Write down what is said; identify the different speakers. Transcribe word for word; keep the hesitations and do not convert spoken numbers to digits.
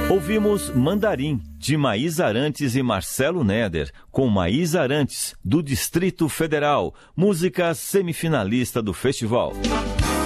Speaker 1: Ouvimos Mandarim, de Maís Arantes e Marcelo Neder, com Maís Arantes, do Distrito Federal, música semifinalista do festival.